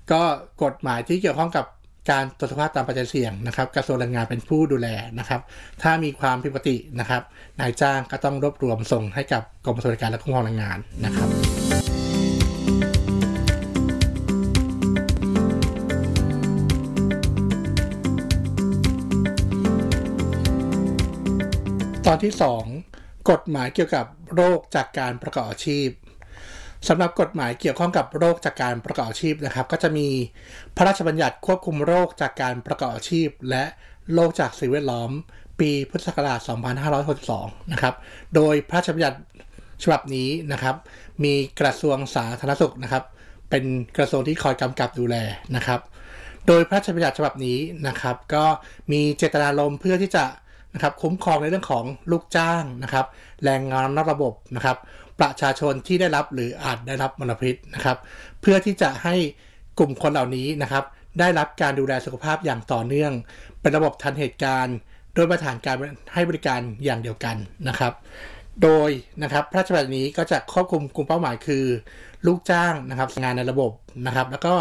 ก็กฎหมายที่เกี่ยวข้องกับการตรวจสุขภาพตามปัจจัยเสี่ยงนะครับกระทรวงแรงงานเป็นผู้ดูแลนะครับถ้ามีความผิดปกตินะครับนายจ้างก็ต้องรวบรวมส่งให้กับกรมสวัสดิการและคุ้มครองแรงงานนะครับตอนที่2กฎหมายเกี่ยวกับโรคจากการประกอบอาชีพสำหรับกฎหมายเกี่ยวข้องกับโรคจากการประกอบอาชีพนะครับก็จะมีพระราชบัญญัติควบคุมโรคจากการประกอบอาชีพและโรคจากสิ่งแวดล้อมปีพุทธศักราช 2562 นะครับโดยพระราชบัญญัติฉบับนี้นะครับมีกระทรวงสาธารณสุขนะครับเป็นกระทรวงที่คอยกำกับดูแลนะครับโดยพระราชบัญญัติฉบับนี้นะครับก็มีเจตนารมณ์เพื่อที่จะนะครับคุ้มครองในเรื่องของลูกจ้างนะครับแรงงานนอกระบบนะครับประชาชนที่ได้รับหรืออาจได้รับมลพิษนะครับเพื่อที่จะให้กลุ่มคนเหล่านี้นะครับได้รับการดูแลสุขภาพอย่างต่อเนื่องเป็นระบบทันเหตุการณ์โดยมาตรฐานการให้บริการอย่างเดียวกันนะครับโดยนะครับพระราชบัญญัตินี้ก็จะครอบคลุมกลุ่มเป้าหมายคือลูกจ้างนะครับงานในระบบนะครับแล้วก็